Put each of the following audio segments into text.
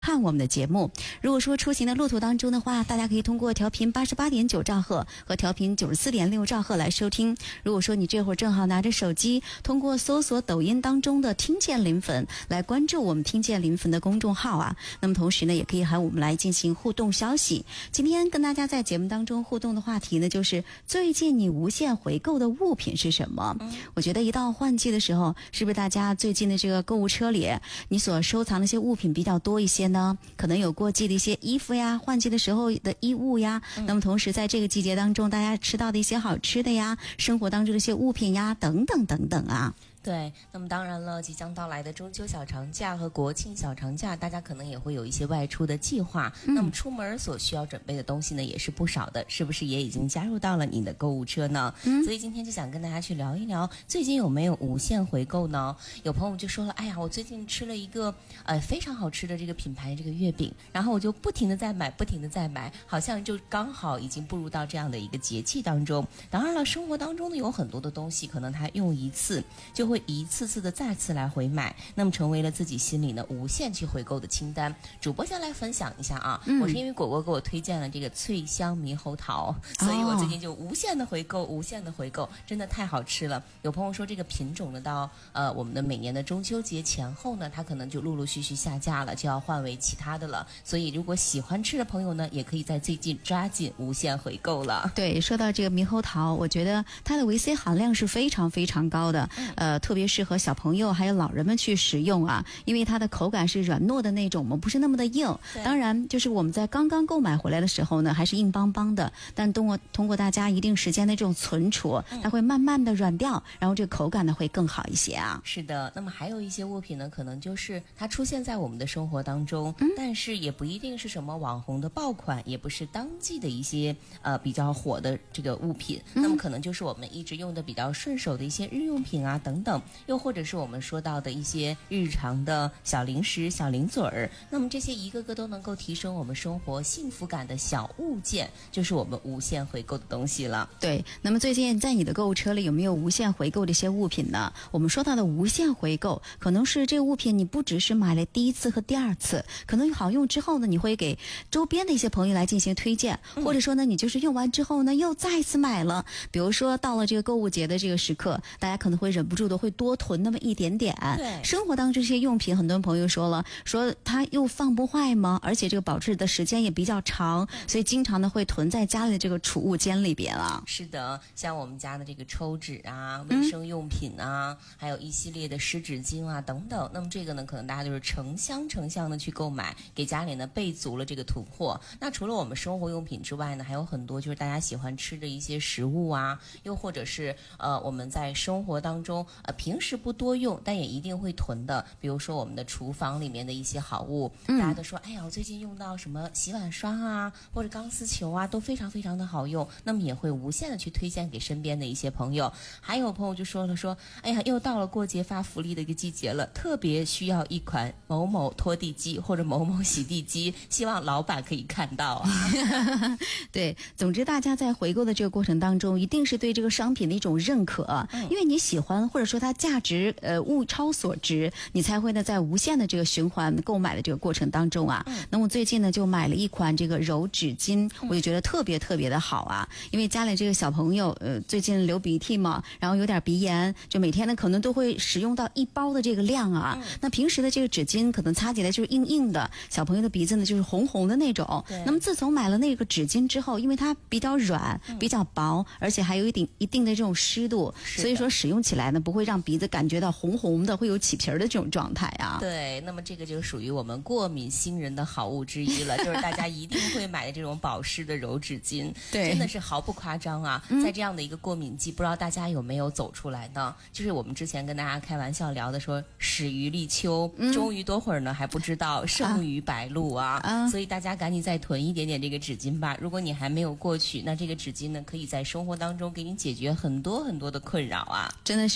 看我们的节目。如果说出行的路途当中的话，大家可以通过调频88.9兆赫和调频94.6兆赫来收听。如果说你这会儿正好拿着手机，通过搜索抖音当中的听见临汾来关注我们听见临汾的公众号啊。那么同时呢，也可以和我们来进行互动消息。今天跟大家在节目当中互动的话题呢，就是最近你无限回购的物品是什么？我觉得一到换季的时候，是不是大家最近的这个购物车里，你所收藏的一些物品比较多一些呢？可能有过季的一些衣服呀，换季的时候的衣物呀，那么同时在这个季节当中，大家吃到的一些好吃的呀，生活当中的一些物品呀，等等等等啊。 对，那么当然了，即将到来的中秋小长假和国庆小长假，大家可能也会有一些外出的计划。那么出门所需要准备的东西呢，也是不少的，是不是也已经加入到了你的购物车呢？所以今天就想跟大家去聊一聊，最近有没有无限回购呢？有朋友就说了，哎呀，我最近吃了一个非常好吃的这个品牌这个月饼，然后我就不停的在买，不停的在买，好像就刚好已经步入到这样的一个节气当中。当然了，生活当中呢有很多的东西，可能它用一次就会一次次的再次来回买，那么成为了自己心里呢无限去回购的清单。主播先来分享一下啊，我是因为果果给我推荐了这个脆香猕猴桃，所以我最近就无限的回购，无限的回购，真的太好吃了。有朋友说这个品种呢到我们的每年的中秋节前后呢，它可能就陆陆续续下架了，就要换为其他的了。所以如果喜欢吃的朋友呢，也可以在最近抓紧无限回购了。 对，说到这个猕猴桃，我觉得它的维 C 含量是非常非常高的，特别适合小朋友还有老人们去食用啊，因为它的口感是软糯的那种嘛，不是那么的硬。当然，就是我们在刚刚购买回来的时候呢，还是硬邦邦的，但通过大家一定时间的这种存储，它会慢慢的软掉，然后这个口感呢会更好一些啊。 是的，那么还有一些物品呢，可能就是它出现在我们的生活当中，但是也不一定是什么网红的爆款，也不是当季的一些比较火的这个物品，那么可能就是我们一直用的比较顺手的一些日用品啊等等，又或者是我们说到的一些日常的小零食、小零嘴儿，那么这些一个个都能够提升我们生活幸福感的小物件，就是我们无限回购的东西了。 对，那么最近在你的购物车里有没有无限回购的一些物品呢？我们说到的无限回购，可能是这个物品你不只是买了第一次和第二次，可能好用之后呢，你会给周边的一些朋友来进行推荐，或者说呢，你就是用完之后呢，又再一次买了。比如说到了这个购物节的这个时刻，大家可能会忍不住的会多囤那么一点点。 对， 生活当中这些用品，很多朋友说它又放不坏吗？而且这个保质的时间也比较长，所以经常呢会囤在家里的这个储物间里边了。 是的，像我们家的这个抽纸啊、卫生用品啊，还有一系列的湿纸巾啊等等。那么这个呢，可能大家就是成箱的去购买，给家里呢备足了这个囤货。那除了我们生活用品之外呢，还有很多就是大家喜欢吃的一些食物啊，又或者是我们在生活当中平时不多用，但也一定会囤的，比如说我们的厨房里面的一些好物，大家都说哎呀，我最近用到什么洗碗刷啊，或者钢丝球啊，都非常非常的好用，那么也会无限的去推荐给身边的一些朋友。还有朋友就说哎呀，又到了过节发福利的一个季节了，特别需要一款某某拖地机或者某某洗地机，希望老板可以看到啊。 对，总之大家在回购的这个过程当中，一定是对这个商品的一种认可，因为你喜欢或者说它价值物超所值，你才会呢在无限的这个循环购买的这个过程当中啊。那我最近呢就买了一款这个柔纸巾，我就觉得特别特别的好啊，因为家里这个小朋友最近流鼻涕嘛，然后有点鼻炎，就每天呢可能都会使用到一包的这个量啊。那平时的这个纸巾可能擦起来就是硬硬的，小朋友的鼻子呢就是红红的那种。那么自从买了那个纸巾之后，因为它比较软、比较薄，而且还有一定的这种湿度，所以说使用起来呢不会让鼻子感觉到红红的，会有起皮儿的这种状态啊。 对，那么这个就属于我们过敏新人的好物之一了，就是大家一定会买的这种保湿的柔纸巾。对，真的是毫不夸张啊。在这样的一个过敏季，不知道大家有没有走出来呢？就是我们之前跟大家开玩笑聊的说，始于立秋，终于多会儿呢还不知道胜于白露啊。所以大家赶紧再囤一点点这个纸巾吧。如果你还没有过去，那这个纸巾呢可以在生活当中给你解决很多很多的困扰啊。 真的是这样的。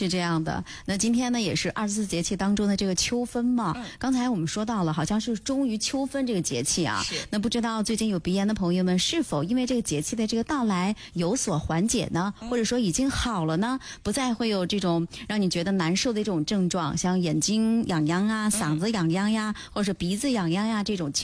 的。那今天呢，也是24节气当中的这个秋分嘛。刚才我们说到了，好像是终于秋分这个节气啊。那不知道最近有鼻炎的朋友们，是否因为这个节气的这个到来有所缓解呢？或者说已经好了呢？不再会有这种让你觉得难受的一种症状，像眼睛痒痒啊、嗓子痒痒呀，或者是鼻子痒痒呀这种情